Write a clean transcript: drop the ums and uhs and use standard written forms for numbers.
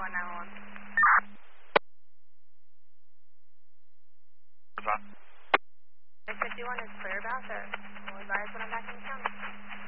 911. What's on? 651 is clear about that. We'll advise when I'm back in the county.